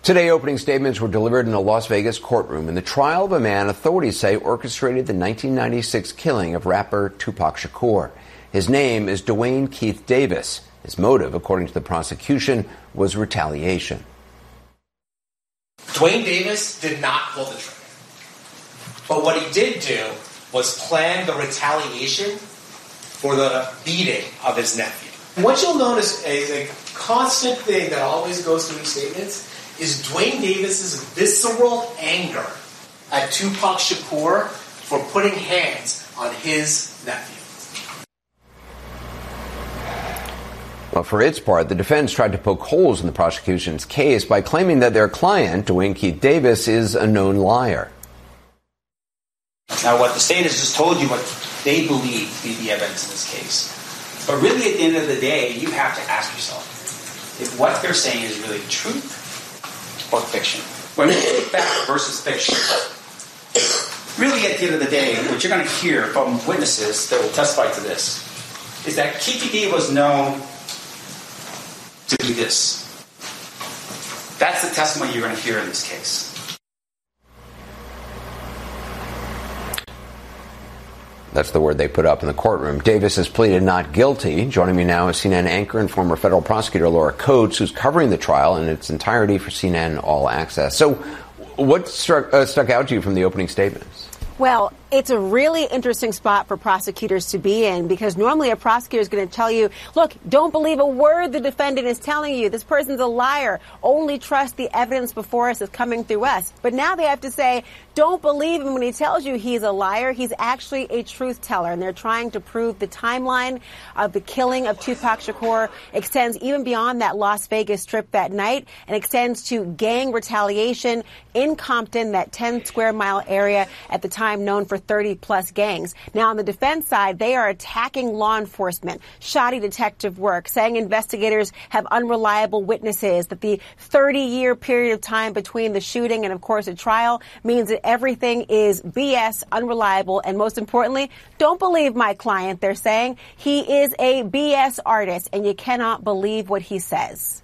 Today, opening statements were delivered in a Las Vegas courtroom in the trial of a man authorities say orchestrated the 1996 killing of rapper Tupac Shakur. His name is Duane Keith Davis. His motive, according to the prosecution, was retaliation. Duane Davis did not pull the trigger. But what he did do was plan the retaliation for the beating of his nephew. What you'll notice is a constant thing that always goes through these statements is Duane Davis's visceral anger at Tupac Shakur for putting hands on his nephew. Well, for its part, the defense tried to poke holes in the prosecution's case by claiming that their client, Duane Keith Davis, is a known liar. Now, what the state has just told you what they believe to be the evidence in this case. But really, at the end of the day, you have to ask yourself if what they're saying is really truth or fiction. When we take fact versus fiction, really, at the end of the day, what you're going to hear from witnesses that will testify to this is that Keffe D was known to do this. That's the testimony you're going to hear in this case. That's the word they put up in the courtroom. Davis has pleaded not guilty. Joining me now is CNN anchor and former federal prosecutor Laura Coates, who's covering the trial in its entirety for CNN All Access. So what stuck out to you from the opening statements? Well, it's a really interesting spot for prosecutors to be in, because normally a prosecutor is going to tell you, look, don't believe a word the defendant is telling you. This person's a liar. Only trust the evidence before us is coming through us. But now they have to say, don't believe him when he tells you he's a liar. He's actually a truth teller. And they're trying to prove the timeline of the killing of Tupac Shakur extends even beyond that Las Vegas trip that night and extends to gang retaliation in Compton, that 10 square mile area at the time known for 30-plus gangs. Now, on the defense side, they are attacking law enforcement, shoddy detective work, saying investigators have unreliable witnesses, that the 30-year period of time between the shooting and, of course, a trial means that everything is BS, unreliable, and most importantly, don't believe my client, they're saying. He is a BS artist, and you cannot believe what he says.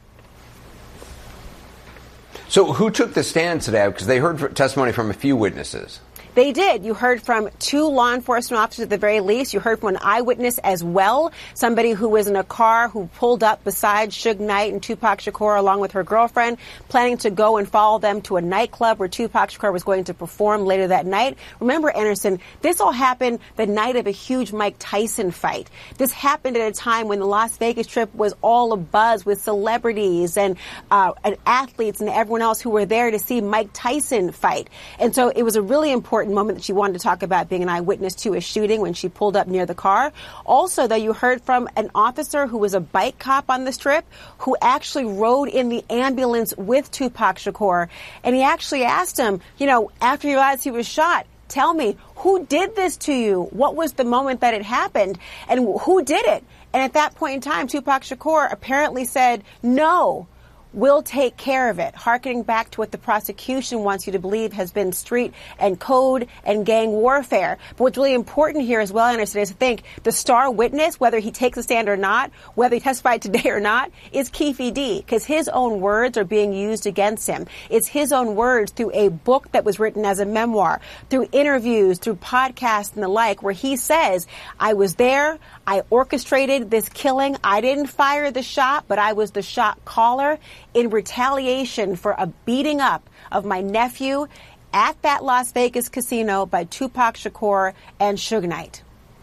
So who took the stand today? Because they heard testimony from a few witnesses. They did. You heard from 2 law enforcement officers at the very least. You heard from an eyewitness as well, somebody who was in a car who pulled up beside Suge Knight and Tupac Shakur along with her girlfriend, planning to go and follow them to a nightclub where Tupac Shakur was going to perform later that night. Remember, Anderson, this all happened the night of a huge Mike Tyson fight. This happened at a time when the Las Vegas trip was all abuzz with celebrities and athletes and everyone else who were there to see Mike Tyson fight. And so it was a really important moment that she wanted to talk about being an eyewitness to a shooting when she pulled up near the car. Also, though, you heard from an officer who was a bike cop on this trip who actually rode in the ambulance with Tupac Shakur. And he actually asked him, after you realized he was shot, tell me, who did this to you? What was the moment that it happened? And who did it? And at that point in time, Tupac Shakur apparently said, no. We'll take care of it, hearkening back to what the prosecution wants you to believe has been street and code and gang warfare. But what's really important here as well, Anderson, is to think the star witness, whether he takes a stand or not, whether he testified today or not, is Keffe D, because his own words are being used against him. It's his own words through a book that was written as a memoir, through interviews, through podcasts and the like, where he says, I was there, I orchestrated this killing, I didn't fire the shot, but I was the shot caller in retaliation for a beating up of my nephew at that Las Vegas casino by Tupac Shakur and Suge Knight.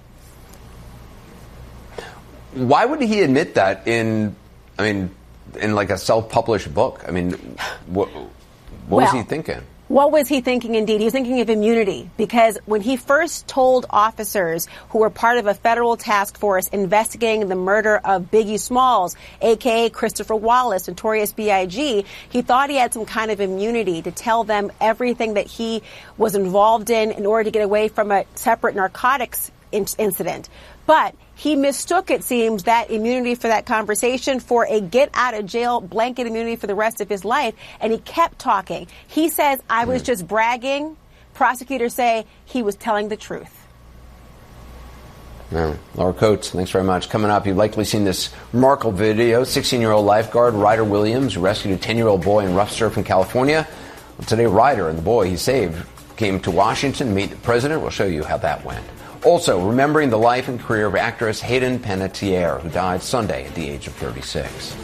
Why would he admit that in like a self-published book? I mean, what was he thinking? What was he thinking, indeed? He was thinking of immunity, because when he first told officers who were part of a federal task force investigating the murder of Biggie Smalls, a.k.a. Christopher Wallace, Notorious B.I.G., he thought he had some kind of immunity to tell them everything that he was involved in order to get away from a separate narcotics incident. But he mistook, it seems, that immunity for that conversation for a get-out-of-jail blanket immunity for the rest of his life, and he kept talking. He says, I was just bragging. Prosecutors say he was telling the truth. Laura Coates, thanks very much. Coming up, you've likely seen this remarkable video. 16-year-old lifeguard Ryder Williams, who rescued a 10-year-old boy in rough surf in California. Well, today, Ryder and the boy he saved came to Washington to meet the president. We'll show you how that went. Also, remembering the life and career of actress Hayden Panettiere, who died Sunday at the age of 36.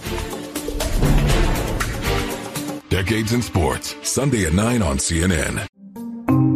Decades in Sports, Sunday at 9 on CNN.